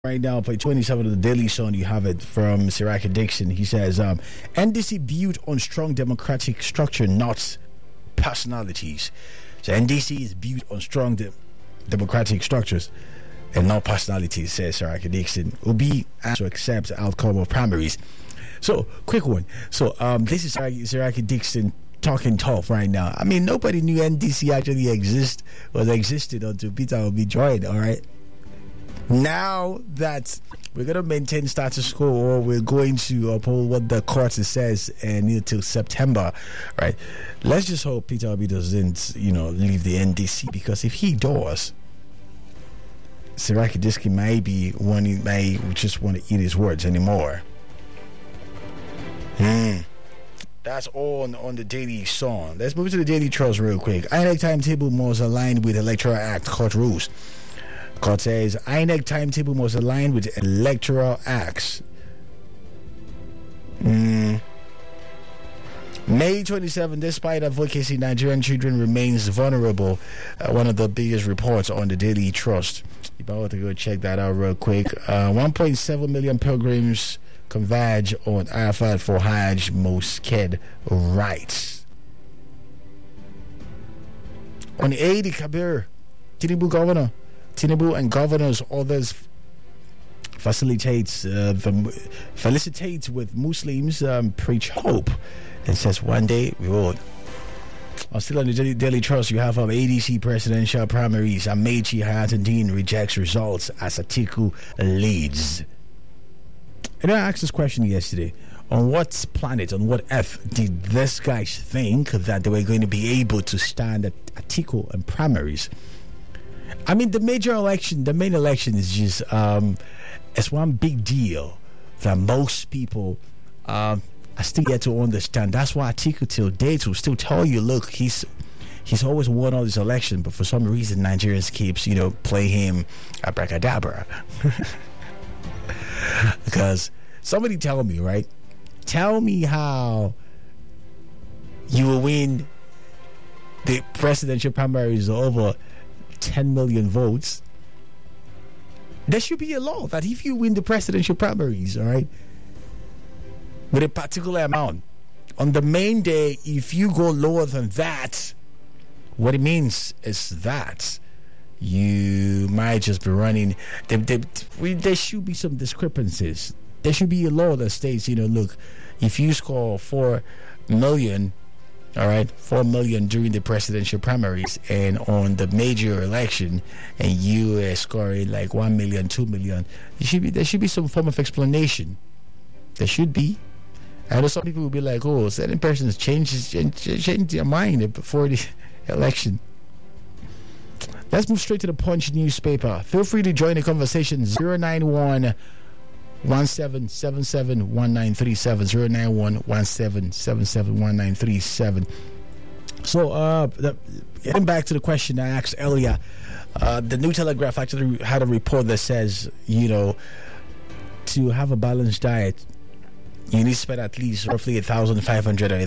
Right now, for 27 of the Daily Sun, you have it from Siraki Dixon. He says, NDC built on strong democratic structure, not personalities. So NDC is built on strong democratic structures and not personalities, says Siraki Dixon. Obi has to accept the outcome of primaries. So, quick one. So, this is Siraki Dixon talking tough right now. I mean, nobody knew NDC actually existed until Peter Obi joined, all right? Now that we're going to maintain status quo, or we're going to uphold what the court says until September, right? Let's just hope Peter Obi doesn't, leave the NDC, because if he does, Siraki Dixon may just want to eat his words anymore. That's all on the Daily Sun. Let's move to the Daily Trust real quick. INEC timetable must align with Electoral Act court rules. Court says INEC timetable must align with electoral acts. May 27, despite advocacy, Nigerian children remains vulnerable. One of the biggest reports on the Daily Trust. If I want to go check that out real quick. 1.7 million pilgrims converge on Arafat for Hajj Mosque rights. On Eid Kabir, Tinubu and governors, others felicitates with Muslims, preach hope, and says one day we will. Still on the Daily Trust, you have ADC presidential primaries. Amechi Hayatuddin rejects results as Atiku leads. And I asked this question yesterday. On what planet, on what earth did these guys think that they were going to be able to stand at Atiku and primaries? I mean, the main election is just it's one big deal that most people are still yet to understand. That's why Atiku till date will still tell you, look, he's always won all this election, but for some reason Nigerians keeps play him abracadabra. Because somebody tell me how you will win the presidential primaries over 10 million votes. There should be a law that if you win the presidential primaries, all right, with a particular amount, on the main day, if you go lower than that, what it means is that you might just be running. There should be some discrepancies. There should be a law that states, look, if you score 4 million, all right, 4 million during the presidential primaries, and on the major election, and you are scoring like 1 million, 2 million, there should be some form of explanation. There should be. I know some people will be like, oh, certain persons change their mind before the election. Let's move straight to the Punch newspaper. Feel free to join the conversation. 091 1777 1937 091 1777 1937. So, getting back to the question I asked earlier, the New Telegraph actually had a report that says, to have a balanced diet, you need to spend at least roughly 1,500